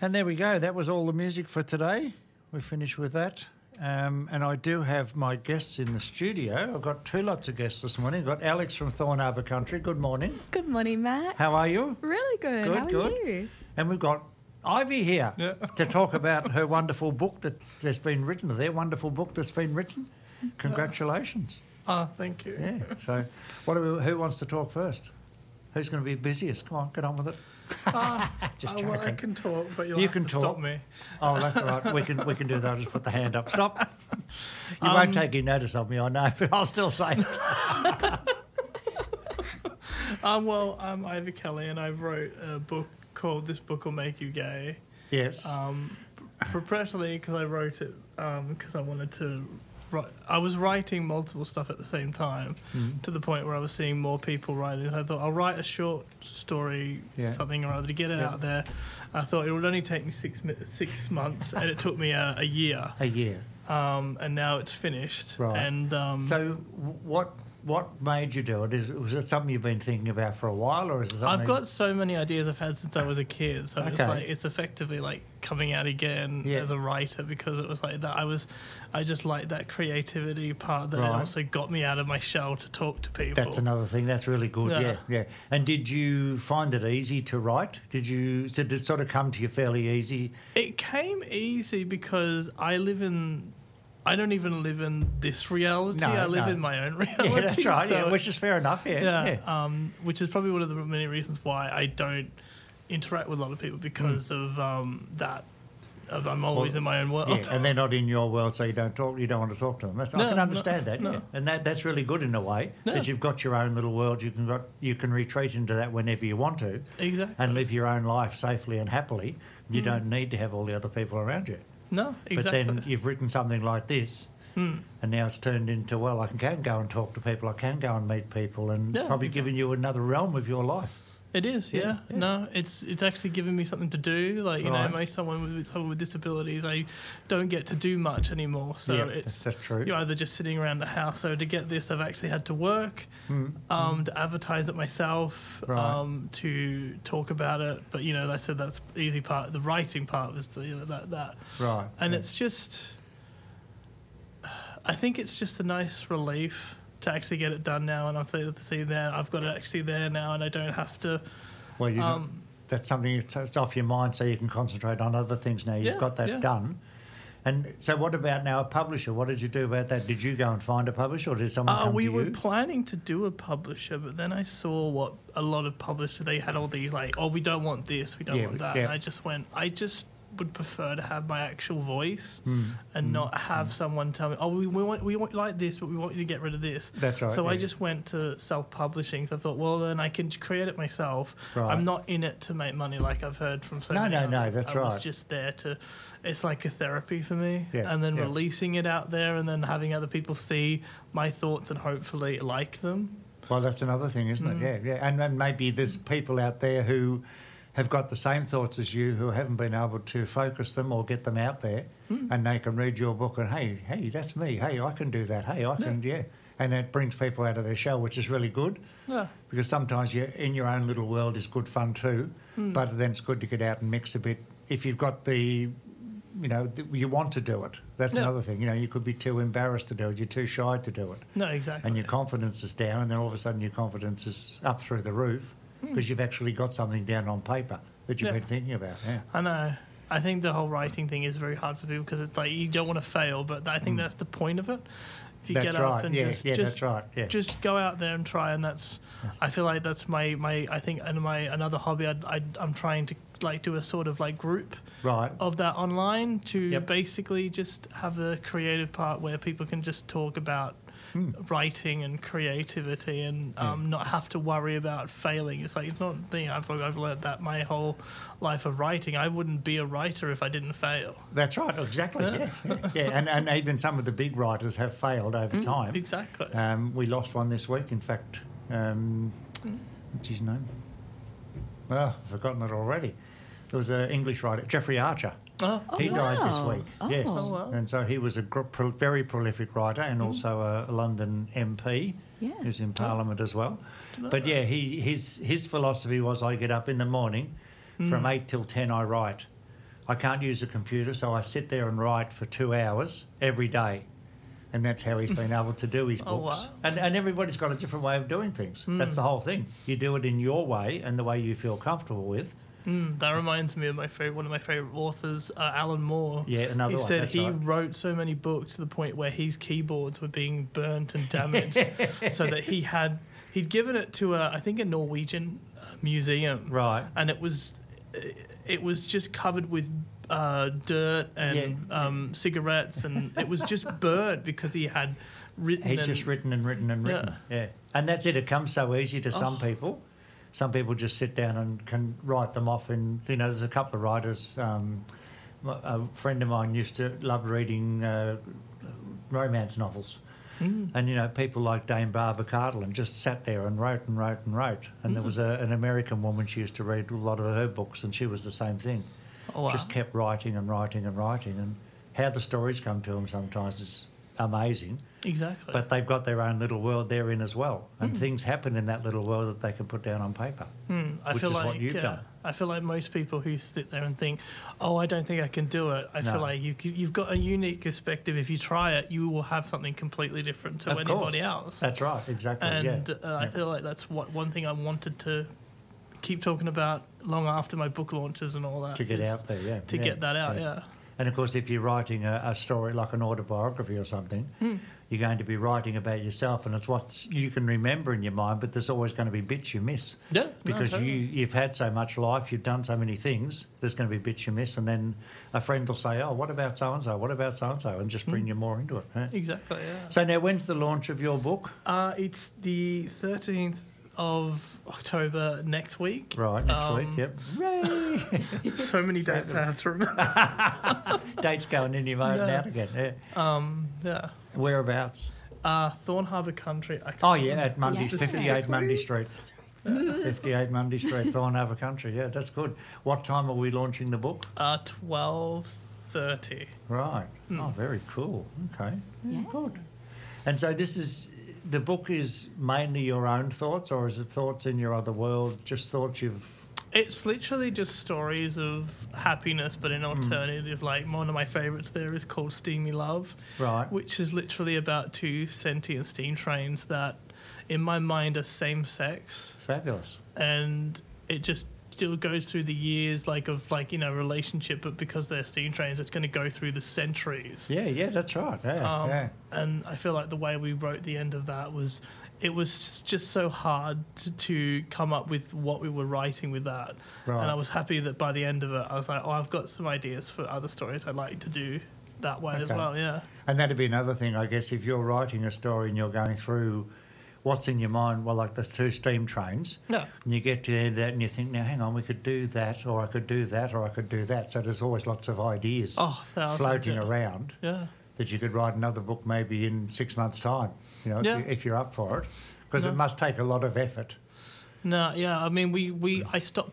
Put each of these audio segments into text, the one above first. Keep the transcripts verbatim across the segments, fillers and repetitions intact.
And there we go. That was all the music for today. We finished with that. Um, and I do have my guests in the studio. I've got two lots of guests this morning. I've got Alex from Thorn Harbour Country. Good morning. Good morning, Matt. How are you? Really good. Good, How are good. you? And we've got Ivy here Yeah. to talk about her wonderful book that has been written, their wonderful book that's been written. Congratulations. Oh, thank you. Yeah. So what do we, who wants to talk first? Who's going to be busiest? Come on, get on with it. Uh, Just uh, well, I joking. can talk, but you'll You have can to talk. stop me. Oh, that's all right. We can we can do that. I'll just put the hand up. Stop. You Um, won't take any notice of me, I know, but I'll still say it. Um, well, I'm Ivy Kelly, and I wrote a book called "This Book Will Make You Gay." Yes. Um, professionally, because I wrote it because I wanted to. Write, I was writing multiple stuff at the same time, Mm. to the point where I was seeing more people writing. I thought I'll write a short story, Yeah. something or other, to get it Yeah. out there. I thought it would only take me six mi- six months, and it took me a, a year. A year. Um, and now it's finished. Right. And um, So w- what what made you do it? Is was it something you've been thinking about for a while, or is it something? I've got so many ideas I've had since I was a kid. So it's Okay. like it's effectively like coming out again Yeah. as a writer, because it was like that. I was, I just like that creativity part that it Right. also got me out of my shell to talk to people. That's another thing. That's really good. Yeah. Yeah. yeah, And did you find it easy to write? Did you? So did it sort of come to you fairly easy? It came easy because I live in. I don't even live in this reality. No, I live no. in my own reality. Yeah, that's right. so yeah, which is fair enough. Yeah, yeah, yeah. Um, which is probably one of the many reasons why I don't interact with a lot of people, because of um, that. Of I'm always Well, in my own world. Yeah, and they're not in your world, so you don't talk. You don't want to talk to them. That's, I No, can no, understand that. no. Yeah. And that that's really good in a way No. that you've got your own little world. You can got you can retreat into that whenever you want to, Exactly. and live your own life safely and happily. You don't need to have all the other people around you. No, exactly. But then you've written something like this. Hmm. And now it's turned into, well, I can go and talk to people, I can go and meet people, and Yeah, probably exactly. giving you another realm of your life. It is, yeah. Yeah, yeah. No, it's it's actually given me something to do. Like, you Right. know, as someone with someone with disabilities, I don't get to do much anymore. So Yeah, it's that's- that's true. You're either just sitting around the house. So to get this, I've actually had to work, Mm. um, to advertise it myself, Right. um, to talk about it. But you know, I said that's the easy part. The writing part was the you know, that that. Right. And yeah. it's just, I think it's just a nice relief to actually get it done now, and I'm able to see there. I've got it actually there now, and I don't have to. Well, you um, that's something that's it's off your mind, so you can concentrate on other things now. You've Yeah, got that yeah. done. And so, what about now a publisher? What did you do about that? Did you go and find a publisher, or did someone Uh, come we to were you? planning to do a publisher, but then I saw what a lot of publishers, they had all these like, oh, we don't want this, we don't Yeah, want we- that. yeah. And I just went, I just would prefer to have my actual voice Mm, and mm, not have someone tell me, oh, we, we want we want you like this, but we want you to get rid of this. That's right. So I yeah. just went to self-publishing. So I thought, well, then I can create it myself. Right. I'm not in it to make money, like I've heard from so No, many no, no, others. that's I was right. just there to, it's like a therapy for me. Yeah, And then yeah. releasing it out there, and then having other people see my thoughts and hopefully like them. Well, that's another thing, isn't Mm. it? Yeah, yeah. And, and maybe there's people out there who have got the same thoughts as you, who haven't been able to focus them or get them out there, Mm. and they can read your book and, hey, hey, that's me. Hey, I can do that. Hey, I can, yeah. And it brings people out of their shell, which is really good, Yeah. because sometimes you're in your own little world is good fun too, Mm. but then it's good to get out and mix a bit. If you've got the, you know, th- you want to do it. That's Yeah. another thing. You know, you could be too embarrassed to do it. You're too shy to do it. No, exactly. And your confidence is down, and then all of a sudden your confidence is up through the roof because you've actually got something down on paper that you've Hmm. Yeah. been thinking about. Yeah. I know. I think the whole writing thing is very hard for people, because it's like you don't want to fail, but I think Mm. that's the point of it. If you That's get up right. and Yeah, just, yeah, just that's right. Yeah. just go out there and try, and that's I feel like that's my, my I think and my another hobby I'd, I'd, I'm trying to like do a sort of like group Right. of that online to Yep. basically just have the creative part where people can just talk about Hmm. writing and creativity, and um, not have to worry about failing. It's like it's not the thing. I've I've learned that my whole life of writing. I wouldn't be a writer if I didn't fail. That's right. Exactly. Yeah. Yeah. Yeah. yeah. And, and even some of the big writers have failed over Mm, time. Exactly. Um, we lost one this week, in fact. Um, what's his name? Oh, I've forgotten it already. There was an English writer, Jeffrey Archer. Oh, He died wow. this week. Oh. Yes, Oh, wow. and so he was a gr- pro- very prolific writer, and also a London M P. Yeah. Who's in Parliament as well. know But that. yeah, he his his philosophy was: I get up in the morning, from Mm. eight till ten, I write. I can't use a computer, so I sit there and write for two hours every day. And that's how he's been able to do his books. Oh, wow. And, and everybody's got a different way of doing things. Mm. That's the whole thing. You do it in your way and the way you feel comfortable with. Mm, that reminds me of my favorite, one of my favorite authors, uh, Alan Moore. Yeah, another he one. He said that's he right. wrote so many books to the point where his keyboards were being burnt and damaged, so that he had he'd given it to a I think a Norwegian museum, right? And it was it was just covered with uh, dirt and yeah. um, cigarettes, and it was just burnt because he had written. He'd and, just written and written and written. Yeah. yeah, and that's it. It comes so easy to some oh. people. Some people just sit down and can write them off. And you know, there's a couple of writers. Um, a friend of mine used to love reading uh, romance novels, mm. and you know, people like Dame Barbara Cartland just sat there and wrote and wrote and wrote. And mm. there was a, an American woman, she used to read a lot of her books, and she was the same thing. Oh, wow. Just kept writing and writing and writing, and how the stories come to them sometimes is amazing. Exactly. But they've got their own little world they're in as well, and mm. things happen in that little world that they can put down on paper. Mm. I which feel is like what you've yeah, done. I feel like most people who sit there and think, "Oh, I don't think I can do it." I no. feel like you you've got a unique perspective. If you try it, you will have something completely different to of anybody course. else. That's right, exactly. And yeah. uh, I yeah. feel like that's what one thing I wanted to keep talking about long after my book launches and all that. To get out there, yeah. To yeah. get that out, yeah. yeah. And of course, if you're writing a, a story like an autobiography or something, mm. you're going to be writing about yourself, and it's what you can remember in your mind, but there's always going to be bits you miss. Yeah, because no, totally. you, you've had so much life, you've done so many things, there's going to be bits you miss, and then a friend will say, oh, what about so-and-so, what about so-and-so, and just bring mm. you more into it. Huh? Exactly, yeah. So now, when's the launch of your book? Uh, it's the thirteenth of October next week. Right, next um, week, yep. Yay! So many dates I have to remember. Dates going in your mind no. and out again, yeah. Um, yeah. Whereabouts? Uh, Thorn Harbour Country. I oh, yeah, at Mundy, yes. fifty-eight Mundy Street. fifty-eight Mundy Street, Thorn Harbour Country, yeah, that's good. What time are we launching the book? Uh, twelve thirty. Right. Mm. Oh, very cool. Okay. Yeah, Yeah. good. And so this is... The book is mainly your own thoughts, or is it thoughts in your other world, just thoughts you've... It's literally just stories of happiness, but in alternative. Mm. Like, one of my favourites there is called Steamy Love. Right. Which is literally about two sentient steam trains that, in my mind, are same-sex. Fabulous. And it just still goes through the years, like, of, like, you know, relationship, but because they're steam trains, it's going to go through the centuries. Yeah, yeah, that's right. Yeah, um, yeah. And I feel like the way we wrote the end of that was, it was just so hard to, to come up with what we were writing with that. Right. And I was happy that by the end of it, I was like, oh, I've got some ideas for other stories I'd like to do that way Okay. as well, yeah. And that'd be another thing, I guess, if you're writing a story and you're going through what's in your mind, well, like there's two steam trains, yeah. and you get to the end of that and you think, now, hang on, we could do that, or I could do that, or I could do that. So there's always lots of ideas oh, thousands, floating yeah. around Yeah. that you could write another book maybe in six months' time, you know, Yeah. if, you, if you're up for it, because No. it must take a lot of effort. No, yeah, I mean, we, we I stopped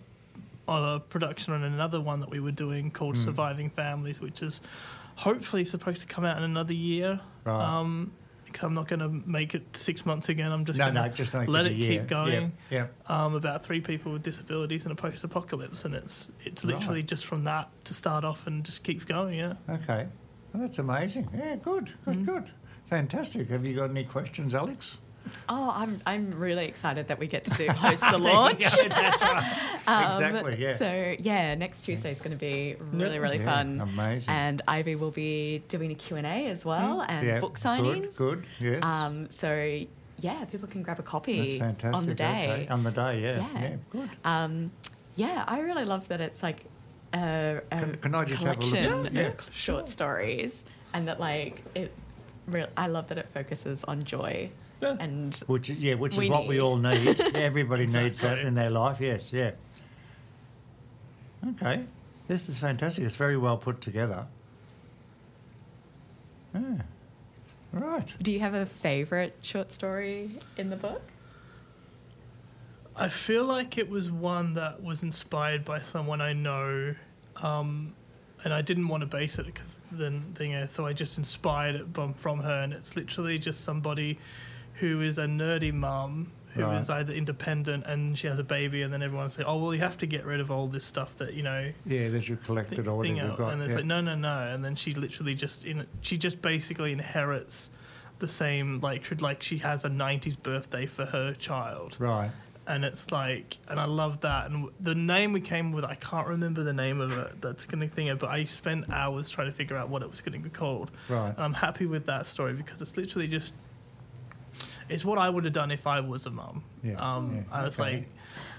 uh, production on another one that we were doing called Mm. Surviving Families, which is hopefully supposed to come out in another year. Right. Um, because I'm not going to make it six months again. I'm just No, going to no, just make let it it a year. keep going. Yeah, Um, about three people with disabilities in a post-apocalypse, and it's it's literally Right. just from that to start off and just keeps going. Yeah. yeah. Okay. Well, that's amazing. Yeah, good, good, Mm. good. Fantastic. Have you got any questions, Alex? Oh, I'm I'm really excited that we get to do host the launch. Yeah, that's right. Um, Exactly, yeah. So yeah, next Tuesday is going to be really really Yeah, fun. amazing. And Ivy will be doing a Q and A as well, and Yeah, book signings. Good, good, yes. Um, so yeah, people can grab a That's copy fantastic. on the day. Okay. On the day, yeah. Yeah. Yeah, good. Um, yeah, I really love that it's like a, a Can- can I just have a look? collection Yeah, of short stories, and that like it. Re- I love that it focuses on joy. Yeah. And Which, yeah, which we is what we need. all need. Everybody needs that Exactly. in their life, yes, yeah. Okay. This is fantastic. It's very well put together. Yeah. Right. do you have a favourite short story in the book? I feel like it was one that was inspired by someone I know, um, and I didn't want to base it because then thing, uh, so I just inspired it from, from her, and it's literally just somebody who is a nerdy mum who Right. is either independent and she has a baby, and then everyone's like, oh, well, you have to get rid of all this stuff that, you know, Yeah, that you collected or whatever thing you've out. got. And it's yeah. like, no, no, no. And then she literally just, in, she just basically inherits the same, like, tr- like she has a nineties birthday for her child. Right. And it's like, and I love that. And the name we came with, I can't remember the name of it. That's going to thing it, but I spent hours trying to figure out what it was going to be called. Right. And I'm happy with that story because it's literally just, it's what I would have done if I was a mum. Yeah, Um, yeah, I was okay. like,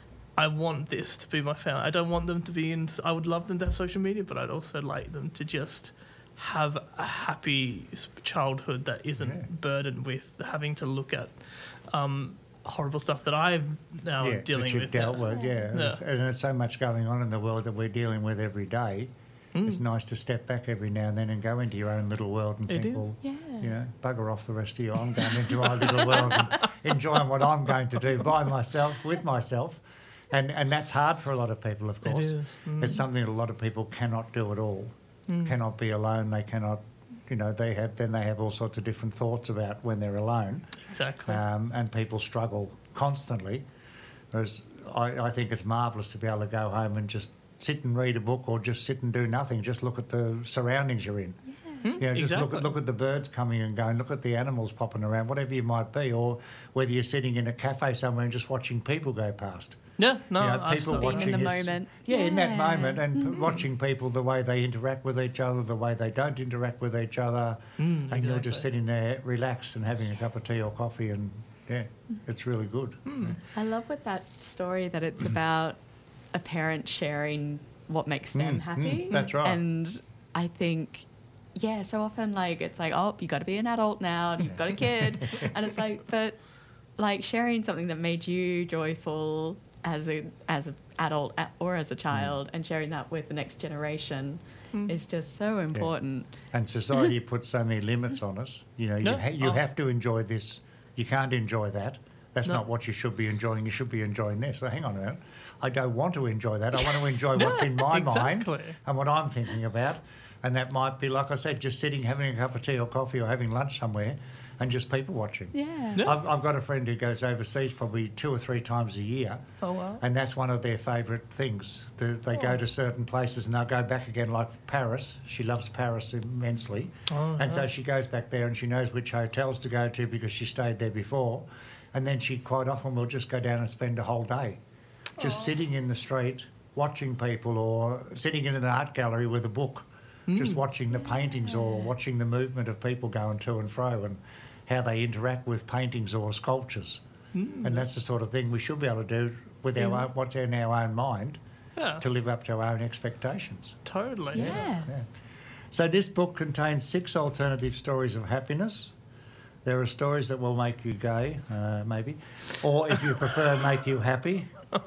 I want this to be my family. I don't want them to be in. I would love them to have social media, but I'd also like them to just have a happy s- childhood that isn't Yeah. burdened with having to look at um, horrible stuff that I'm now yeah, dealing which you've with. dealt with, yeah. Yeah. There's- And there's so much going on in the world that we're dealing with every day. Mm. It's nice to step back every now and then and go into your own little world and It think, is. well, Yeah. you know, bugger off the rest of you. I'm going into my little world and enjoying what I'm going to do by myself, with myself. And and that's hard for a lot of people, of It course. is. Mm. It's something that a lot of people cannot do at all. Mm. Cannot be alone. They cannot, you know, they have then they have all sorts of different thoughts about when they're alone. Exactly. Um, and people struggle constantly. Whereas I, I think it's marvellous to be able to go home and just sit and read a book or just sit and do nothing. Just look at the surroundings you're in. Mm, You know, just exactly. look at look at the birds coming and going, look at the animals popping around, whatever you might be, or whether you're sitting in a cafe somewhere and just watching people go past. Yeah, no, You know, I've people started- Being in watching the is- moment. Yeah, in that Yeah. moment, and p- watching people, the way they interact with each other, the way they don't interact with each other, Mm, and you're just exactly. sitting there relaxed and having a cup of tea or coffee, and yeah, it's really good. Mm. I love with that story that it's about a parent sharing what makes them Mm, happy. mm, that's right. And I think, yeah, so often like it's like, oh, you got to be an adult now, you've got a kid, and it's like, but like sharing something that made you joyful as a as an adult a- or as a child, and sharing that with the next generation Mm. is just so important. And society puts so many limits on us. You know, you, No, ha- you oh. have to enjoy this. You can't enjoy that. That's No. not what you should be enjoying. You should be enjoying this. So hang on a minute. I don't want to enjoy that. I want to enjoy what's in my mind exactly. and what I'm thinking about. And that might be, like I said, just sitting, having a cup of tea or coffee or having lunch somewhere and just people watching. Yeah. Yeah. I've, I've got a friend who goes overseas probably two or three times a year. Oh, wow. And that's one of their favourite things. They, they go Oh. to certain places and they'll go back again, like Paris. She loves Paris immensely. Oh, And so yeah. she goes back there and she knows which hotels to go to because she stayed there before. And then she quite often will just go down and spend a whole day just sitting in the street, watching people, or sitting in an art gallery with a book, just watching the paintings or watching the movement of people going to and fro and how they interact with paintings or sculptures. Mm. And that's the sort of thing we should be able to do with our own, what's in our own mind Yeah, to live up to our own expectations. totally. Yeah. Yeah. So this book contains six alternative stories of happiness. There are stories that will make you gay, uh, maybe, or if you prefer, make you happy.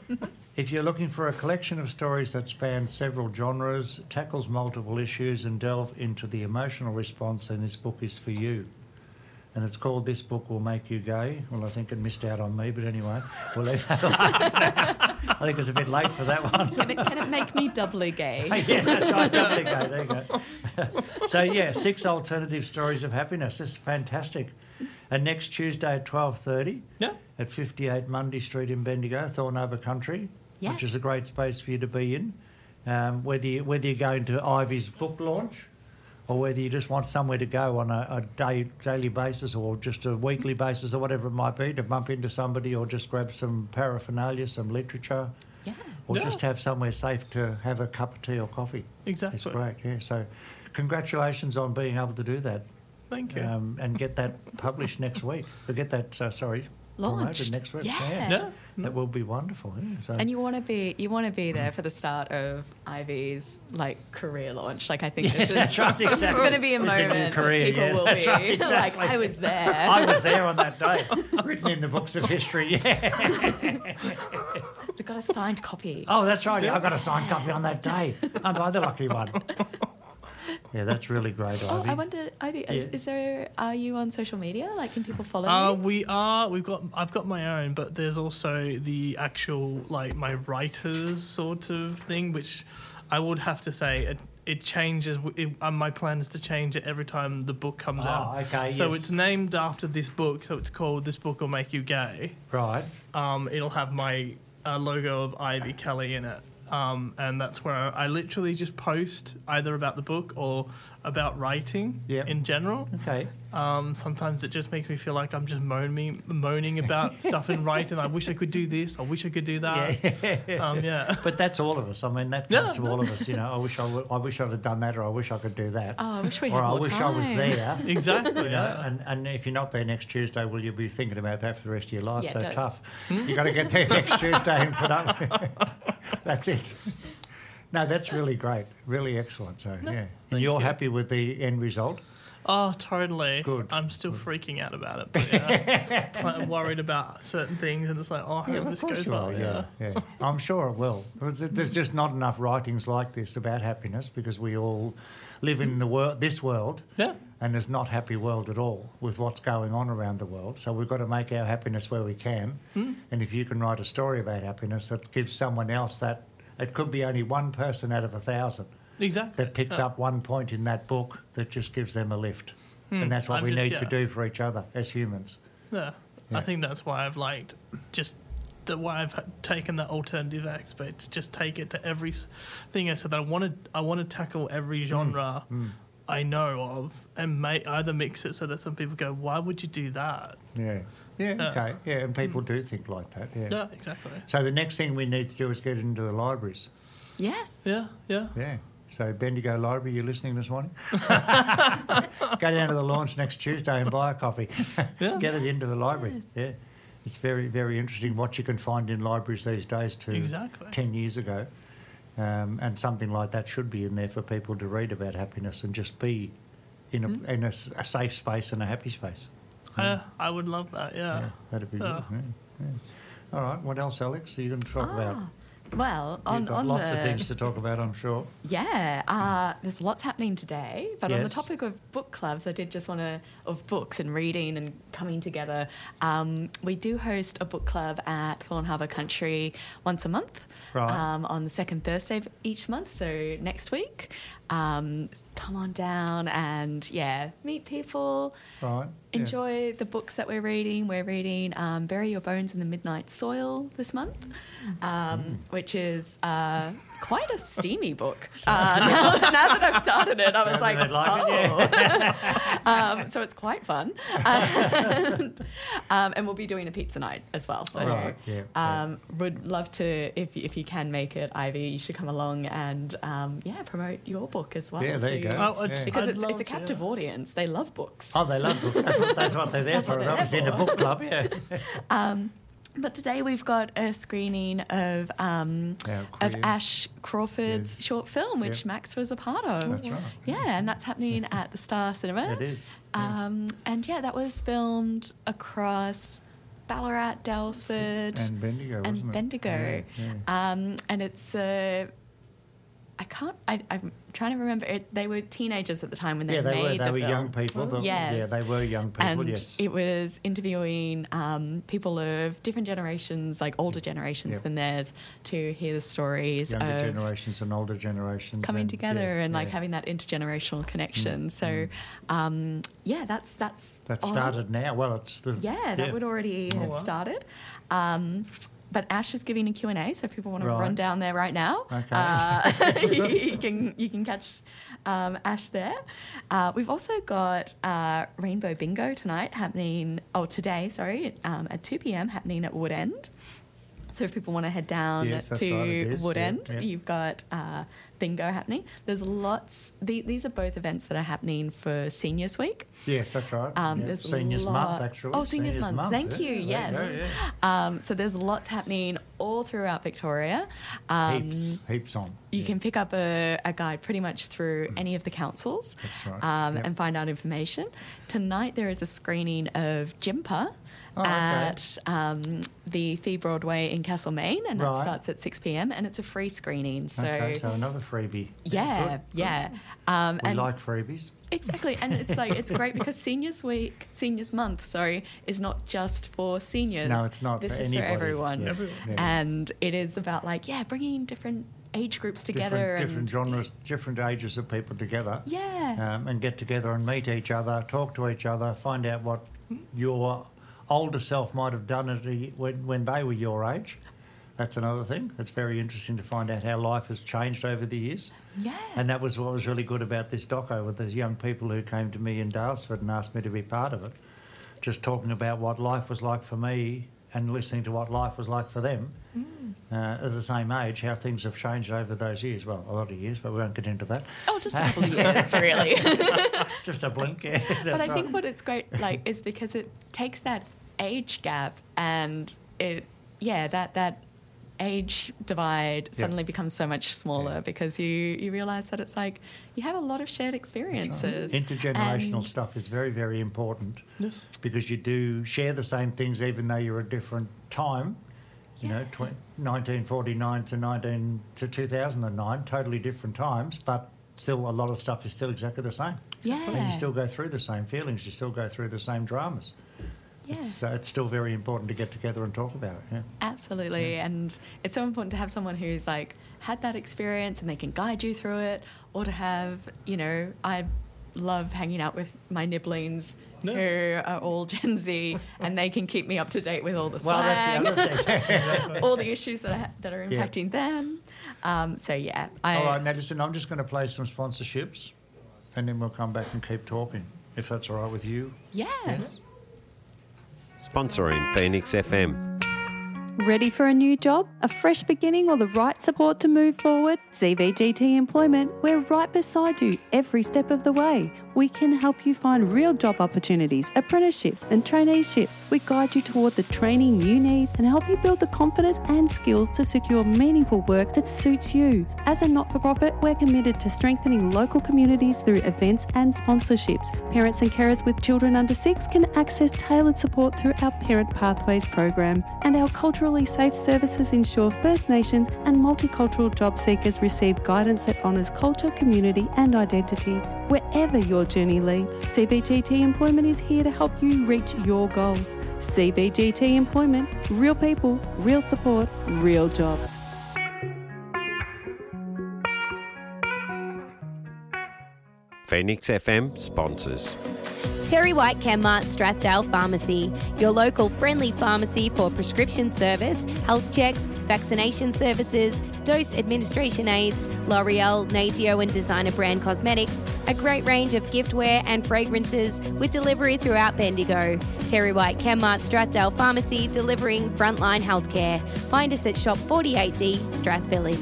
If you're looking for a collection of stories that span several genres, tackles multiple issues and delve into the emotional response, then this book is for you. And it's called This Book Will Make You Gay. Well, I think it missed out on me, but anyway, we'll leave that alone. I think it's a bit late for that one. Can it, can it make me doubly gay? Yeah, that's right. There you go. There you go. So yeah, six alternative stories of happiness. It's fantastic. And next Tuesday at twelve thirty Yeah. at fifty-eight Mundy Street in Bendigo, Thornova Country, Yes. which is a great space for you to be in. Um, whether you, whether you're going to Ivy's book launch, or whether you just want somewhere to go on a, a day, daily basis or just a weekly basis or whatever it might be, to bump into somebody or just grab some paraphernalia, some literature, Yeah. or Yeah. just have somewhere safe to have a cup of tea or coffee. Exactly. It's great, yeah. So congratulations on being able to do that Thank you. um, and get that published next week. Or get that, uh, sorry, promoted Launched. next week. Yeah. yeah. That will be wonderful, yeah. So, And you want to be you want to be there for the start of Ivy's like career launch. Like I think this is that's right, this is exactly. going to be a It's a new moment career, that people yeah. will That's be right, exactly. like, I was there. I was there on that day, written in the books of history, yeah. We've got a signed copy. Oh, that's right, I got a signed copy on that day. I'm the lucky one. Yeah, that's really great, Oh, Ivy. I wonder, Ivy, is, Yeah. is there? Are you on social media? Like, can people follow Uh, you? we are. We've got. I've got my own, but there's also the actual like my writers sort of thing, which I would have to say it, it changes. It, uh, my plan is to change it every time the book comes Oh, out. okay, So yes. it's named after this book. So it's called "This Book Will Make You Gay." Right. Um, it'll have my uh, logo of Ivy Kelly in it. Um, and that's where I literally just post either about the book or about writing Yep. in general. Okay. Um, sometimes it just makes me feel like I'm just moaning, moaning about stuff in writing. I wish I could do this. I wish I could do that. Yeah. Um, yeah. But that's all of us. I mean, that Yeah, comes from all of us. You know, I wish I, would, I wish I'd have done that, or I wish I could do that, Oh, I wish we or had I more wish time. I was there. Exactly. You know, Yeah. and, and if you're not there next Tuesday, will you be thinking about that for the rest of your life? Yeah, so don't. tough. You got to get there next Tuesday and put up. That's it. No, that's really great. Really excellent. So yeah, and thank you're you. happy with the end result? Oh, totally. Good. I'm still freaking out about it. But yeah, I'm worried about certain things, and it's like, oh, I hope of this course goes you well. are, Yeah. yeah, yeah. I'm sure it will. There's there's just not enough writings like this about happiness because we all live in the world, this world, Yeah. and there's not happy world at all with what's going on around the world. So we've got to make our happiness where we can. Mm. And if you can write a story about happiness that gives someone else that, it could be only one person out of a thousand Exactly. that picks Yeah. up one point in that book that just gives them a lift. Hmm. And that's what I've we just- need to yeah. do for each other as humans. Yeah. Yeah. I think that's why I've liked just the why I've ha- taken that alternative aspect to just take it to every s- thing. I said that I want to I want to tackle every genre Mm. I know of and may, either mix it so that some people go, why would you do that? Yeah. Yeah, Yeah. okay. Yeah, and people do think like that, yeah. Yeah, exactly. So the next thing we need to do is get into the libraries. Yes. Yeah, yeah. Yeah. So Bendigo Library, you listening this morning? Go down to the launch next Tuesday and buy a copy. Yeah. Get it into the library. Yeah. It's very, very interesting what you can find in libraries these days to Exactly. ten years ago. Um, and something like that should be in there for people to read about happiness and just be in a, Mm. in a, s- a safe space and a happy space. Uh, I would love that, yeah. Yeah, that'd be Yeah. good. Yeah, yeah. All right, what else, Alex, are you going to talk about? Ah, well, on, You've got on lots the, of things to talk about, I'm sure. Yeah, uh, there's lots happening today. But on the Yes. topic of book clubs, I did just want to, of books and reading and coming together, um, we do host a book club at Fallen Harbour Country once a month. Right. Um, on the second Thursday of each month, so next week. Um, come on down and, yeah, meet people. Right. yeah. Enjoy the books that we're reading. We're reading um, Bury Your Bones in the Midnight Soil this month, um, which is uh, quite a steamy book. Uh, now, now that I've started it, I was like, Sounded like it, oh. um, so it's quite fun. and, um, and we'll be doing a pizza night as well. So Right, yeah, yeah. um, would love to, if, if you can make it, Ivy, you should come along and, um, yeah, promote your book as well. Yeah, there you too. go. Oh, I'd- Yeah. Because I'd it's, love it's a to, captive yeah. audience. They love books. Oh, they love books. That's what, that's what they're there That's for. what they're Obviously, in there a for. book club, yeah. Um, but today we've got a screening of um, Yeah, of queer. Ash Crawford's Yes. short film, which Yeah. Max was a part of. That's right. Yeah, and that's happening at the Star Cinema. It is. yes. Um, and yeah, that was filmed across Ballarat, Dalesford, And Bendigo, and wasn't it? Bendigo. Yeah, yeah. Um, and it's uh, I can't. I, I'm trying to remember. It, they were teenagers at the time when they yeah, they made were. They the were film. young people. but- Yeah, Yes. they were young people. And yes. it was interviewing um, people of different generations, like older generations Yep. than theirs, to hear the stories Younger of generations and older generations coming and, together yeah, and like yeah. having that intergenerational connection. Mm, So, mm. um, yeah, that's that's That on. started now. Well, it's the Yeah, that would already Oh, have wow. started. Um, but Ash is giving a Q and A, so if people want to Right. run down there right now, Okay. uh, you can you can catch um, Ash there. Uh, we've also got uh, Rainbow Bingo tonight happening. Oh, today, sorry, um, at two p.m. happening at Wood End. So if people want to head down Yes, that's to right, it is. Wood Yeah, End, yeah. you've got uh, bingo happening. There's lots. The, these are both events that are happening for Seniors Week. Yes, that's right. Um, yeah. there's Seniors lot- Month, actually. Oh, Seniors, Month. Thank yeah. you. There Yes. go, yeah. Um, so there's lots happening all throughout Victoria. Um, Heaps, heaps on. You yeah. can pick up a, a guide pretty much through any of the councils That's right, um, yep. and find out information. Tonight there is a screening of Jimper Oh, okay. at um, the Fee Broadway in Castlemaine, and that Right. starts at six p.m. and it's a free screening. So, Okay, so another freebie. yeah, Good, good. yeah. Um, We and like freebies. Exactly, and it's like it's great because Seniors Week, Seniors Month, sorry, is not just for seniors. No, it's not This for is anybody. for everyone, Yeah, Everyone. yeah. and it is about like yeah, bringing different age groups together. Different, and different genres, different ages of people together. Yeah. Um, and get together and meet each other, talk to each other, find out what your older self might have done at a, when, when they were your age. That's another thing. It's very interesting to find out how life has changed over the years. Yeah. And that was what was really good about this doco, with those young people who came to me in Daylesford and asked me to be part of it. Just talking about what life was like for me and listening to what life was like for them mm. uh, at the same age, how things have changed over those years. Well, a lot of years, but we won't get into that. Oh, just a couple of years, really. Just a blink, yeah. But I right. think what it's great, like, is because it takes that age gap and it, yeah, that that age divide yeah. suddenly becomes so much smaller yeah. because you, you realise that it's like you have a lot of shared experiences. Right. Intergenerational and stuff is very, very important. Yes. Because you do share the same things even though you're a different time. You Yeah. know, tw- nineteen forty-nine to nineteen to two thousand nine, totally different times, but still a lot of stuff is still exactly the same. Yeah. And you still go through the same feelings, you still go through the same dramas. Yeah. It's, uh, it's still very important to get together and talk about it. Yeah. Absolutely. Yeah. And it's so important to have someone who's like had that experience and they can guide you through it, or to have, you know, I love hanging out with my nibblings No. who are all Gen Z and they can keep me up to date with all the Well, slang, that's the other thing. all the issues that are, that are Yeah. impacting them. Um, so, yeah. I, All right, now listen, I'm just going to play some sponsorships and then we'll come back and keep talking, if that's all right with you. Yeah. Yes? Sponsoring Phoenix F M. Ready for a new job, a fresh beginning, or the right support to move forward? C B G T Employment, we're right beside you every step of the way. We can help you find real job opportunities, apprenticeships and traineeships. We guide you toward the training you need and help you build the confidence and skills to secure meaningful work that suits you. As a not-for-profit, we're committed to strengthening local communities through events and sponsorships. Parents and carers with children under six can access tailored support through our Parent Pathways program. And our culturally safe services ensure First Nations and multicultural job seekers receive guidance that honours culture, community and identity. Wherever your journey leads, C B G T Employment is here to help you reach your goals. C B G T Employment, real people, real support, real jobs. Phoenix F M sponsors. Terry White Chemmart Strathdale Pharmacy, your local friendly pharmacy for prescription service, health checks, vaccination services, dose administration aids, L'Oreal, Natio and designer brand cosmetics, a great range of giftware and fragrances with delivery throughout Bendigo. Terry White Chemmart Strathdale Pharmacy, delivering frontline healthcare. Find us at Shop forty-eight D, Strath Village.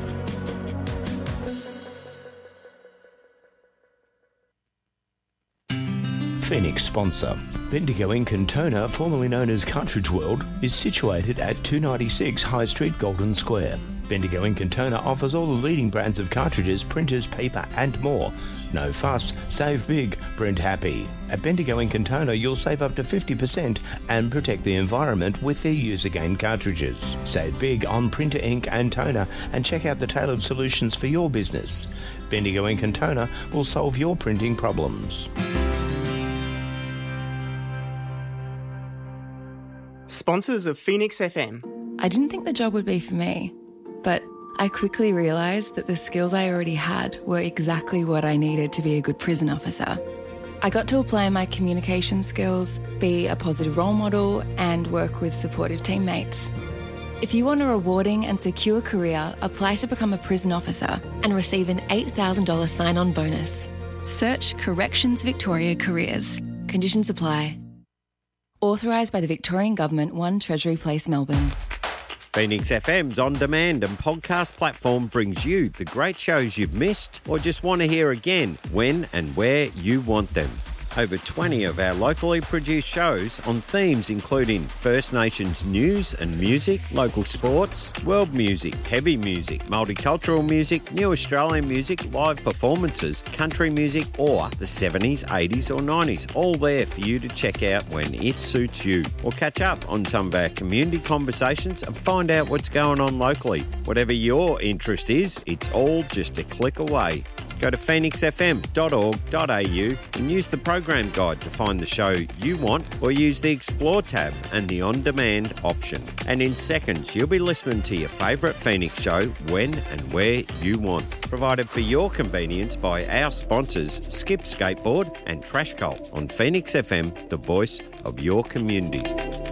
Phoenix sponsor. Bendigo Ink and Toner, formerly known as Cartridge World, is situated at two ninety-six High Street, Golden Square. Bendigo Ink and Toner offers all the leading brands of cartridges, printers, paper and more. No fuss, save big, print happy. At Bendigo Ink and Toner, you'll save up to fifty percent and protect the environment with their use-again cartridges. Save big on printer ink and toner and check out the tailored solutions for your business. Bendigo Ink and Toner will solve your printing problems. Sponsors of Phoenix F M. I didn't think the job would be for me, but I quickly realised that the skills I already had were exactly what I needed to be a good prison officer. I got to apply my communication skills, be a positive role model, and work with supportive teammates. If you want a rewarding and secure career, apply to become a prison officer and receive an eight thousand dollars sign-on bonus. Search Corrections Victoria Careers. Conditions apply. Authorised by the Victorian Government, one Treasury Place, Melbourne. Phoenix F M's on-demand and podcast platform brings you the great shows you've missed or just want to hear again when and where you want them. Over twenty of our locally produced shows on themes including First Nations news and music, local sports, world music, heavy music, multicultural music, new Australian music, live performances, country music or the seventies, eighties or nineties, all there for you to check out when it suits you. Or catch up on some of our community conversations and find out what's going on locally. Whatever your interest is, it's all just a click away. Go to phoenix f m dot org dot a u and use the program guide to find the show you want, or use the Explore tab and the On Demand option. And in seconds, you'll be listening to your favourite Phoenix show when and where you want. Provided for your convenience by our sponsors, Skip Skateboard and Trash Cult on Phoenix F M, the voice of your community.